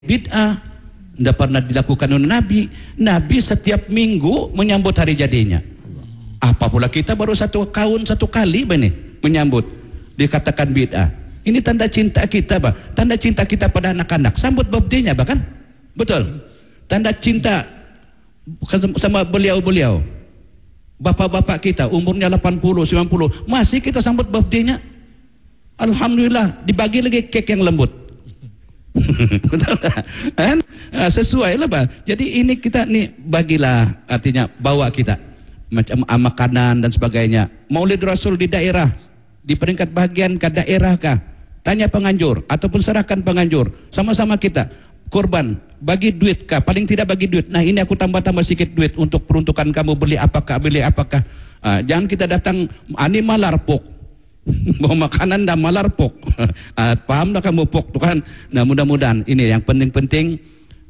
bid'ah, tidak pernah dilakukan oleh Nabi. Nabi setiap minggu menyambut hari jadinya. Apa pula kita baru satu kali menyambut, dikatakan bid'ah. Ini tanda cinta kita, tanda cinta kita pada anak-anak, sambut birthday-nya bahkan. Betul. Tanda cinta sama beliau-beliau. Bapak-bapak kita umurnya 80, 90, masih kita sambut birthday-nya. Alhamdulillah, dibagi lagi kek yang lembut. Betul kan? Sesuai lah, Pak. Jadi ini kita nih bagilah, artinya bawa kita macam makanan dan sebagainya. Maulid Rasul di daerah, di peringkat bagian ke daerah kah? Tanya penganjur ataupun serahkan penganjur. Sama-sama kita korban, bagi duit kah? Paling tidak bagi duit. Nah, ini aku tambah-tambah sedikit duit untuk peruntukan kamu beli apakah. Jangan kita datang ani malarpok. Bawa makanan dan malarpok. Paham dah kamu pok tuh kan. Nah, mudah-mudahan ini yang penting-penting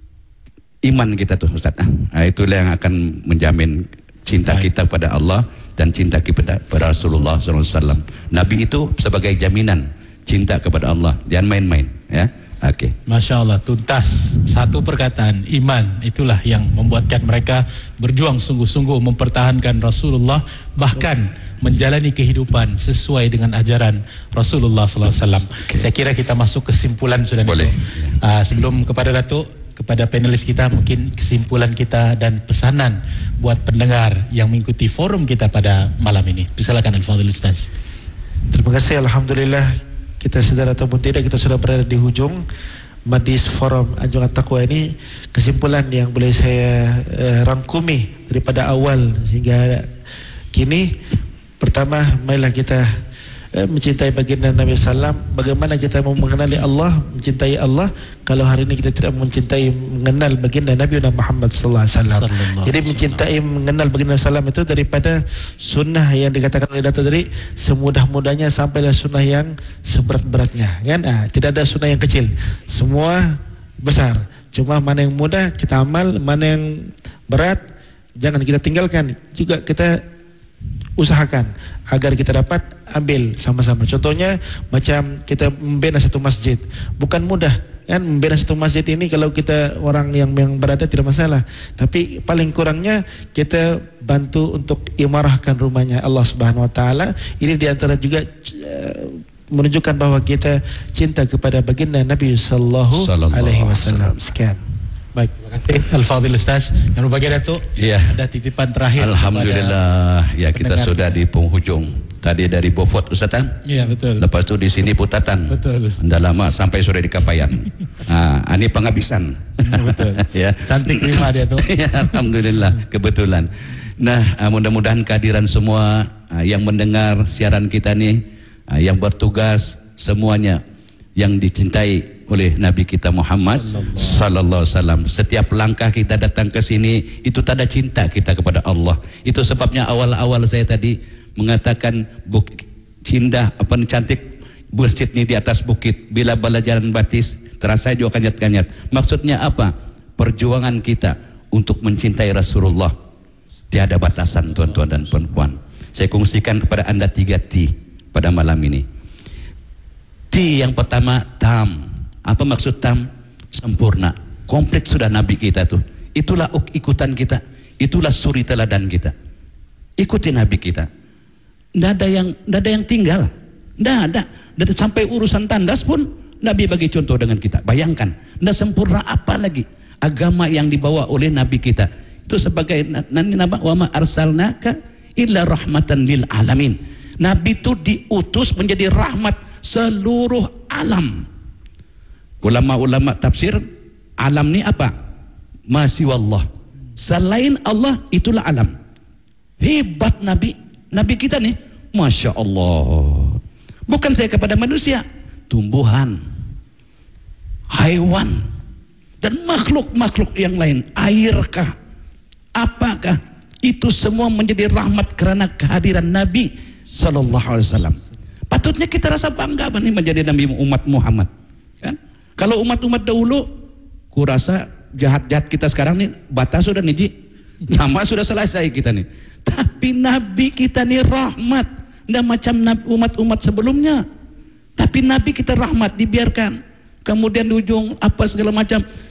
iman kita tuh, Ustaz. Itulah yang akan menjamin cinta kita pada Allah dan cinta kita pada Rasulullah SAW. Nabi itu sebagai jaminan cinta kepada Allah. Jangan main-main, ya. Oke. Masya Allah, tuntas. Satu perkataan, iman. Itulah yang membuatkan mereka berjuang sungguh-sungguh mempertahankan Rasulullah, bahkan menjalani kehidupan sesuai dengan ajaran Rasulullah SAW. Saya kira kita masuk kesimpulan sudah. Boleh. Sebelum kepada Datuk, kepada panelis kita, mungkin kesimpulan kita dan pesanan buat pendengar yang mengikuti forum kita pada malam ini. Silakan Al-Fadhil Ustaz. Terima kasih. Alhamdulillah, kita sedar ataupun tidak, kita sudah berada di hujung Majlis Forum Anjungan Taqwa ini. Kesimpulan yang boleh saya rangkumi daripada awal hingga kini, pertama, marilah kita mencintai baginda Nabi SAW. Bagaimana kita mau mengenali Allah, mencintai Allah, kalau hari ini kita tidak mengenal baginda Nabi Muhammad SAW. Jadi mencintai, mengenal baginda SAW itu daripada sunnah yang dikatakan oleh Dato' tadi, semudah-mudahnya sampailah sunnah yang seberat-beratnya, kan? Tidak ada sunnah yang kecil, semua besar. Cuma mana yang mudah kita amal, mana yang berat jangan kita tinggalkan. Juga kita usahakan agar kita dapat ambil sama-sama. Contohnya macam kita membina satu masjid, bukan mudah kan? Membina satu masjid ini kalau kita orang yang berada tidak masalah, tapi paling kurangnya kita bantu untuk imarahkan rumahnya Allah Subhanahu Wa Taala. Ini diantara juga menunjukkan bahwa kita cinta kepada baginda Nabi Sallallahu Alaihi Wasallam. Sekian. Baik, terima kasih Al-Fadhil Ustaz. Yang berbahagia Datuk, ada titipan terakhir. Alhamdulillah, ya kita sudah di penghujung. Tadi dari Beaufort Ustaz. Iya, betul. Lepas itu di sini Putatan. Betul. Dah lama sampai sudah di Kapayan. Ini penghabisan. Betul. Ya. Cantik lima dia tuh. Ya, alhamdulillah, kebetulan. Nah, mudah-mudahan kehadiran semua yang mendengar siaran kita nih, yang bertugas semuanya yang dicintai oleh Nabi kita Muhammad sallallahu alaihi wasallam. Setiap langkah kita datang ke sini itu tanda cinta kita kepada Allah. Itu sebabnya awal-awal saya tadi mengatakan cinta cantik masjid ini di atas bukit. Bila bala jalan batis terasa juga kanyat-kanyat. Maksudnya apa? Perjuangan kita untuk mencintai Rasulullah tiada batasan, tuan-tuan dan puan-puan. Saya kongsikan kepada anda 3 T pada malam ini. T yang pertama, tam. Apa maksud tam? Sempurna, komplit sudah Nabi kita tuh. Itulah ikutan kita, itulah suri teladan kita. Ikuti Nabi kita. Tidak ada yang tinggal. Tidak ada. Sampai urusan tandas pun Nabi bagi contoh dengan kita. Bayangkan, tidak sempurna apa lagi agama yang dibawa oleh Nabi kita. Itu sebagai nama wa ma arsalnaka illa rahmatan lil alamin. Nabi itu diutus menjadi rahmat seluruh alam. Ulama-ulama tafsir, alam ni apa? Masiwallah. Selain Allah itulah alam. Hebat Nabi kita nih, Masya Allah. Bukan saya kepada manusia, tumbuhan, haiwan, dan makhluk-makhluk yang lain. Airkah? Apakah? Itu semua menjadi rahmat karena kehadiran Nabi Sallallahu Alaihi Wasallam. Patutnya kita rasa bangga nih menjadi Nabi umat Muhammad, kan? Kalau umat-umat dahulu, kurasa jahat-jahat kita sekarang nih batas sudah nih, nama sudah selesai kita nih. Tapi Nabi kita nih rahmat, tidak macam umat-umat sebelumnya. Tapi Nabi kita rahmat, dibiarkan kemudian di ujung apa segala macam.